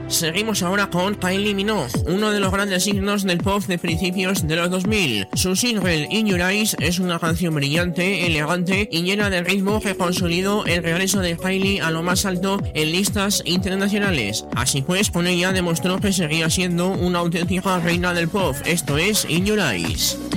Seguimos ahora con Kylie Minogue, uno de los grandes signos del pop de principios de los 2000. Su single In Your Eyes es una canción brillante, elegante y llena de ritmo que consolidó el regreso de Kylie a lo más alto en listas internacionales. Así pues, con ella demostró que seguía siendo una auténtica reina del pop. Esto es In Your Eyes.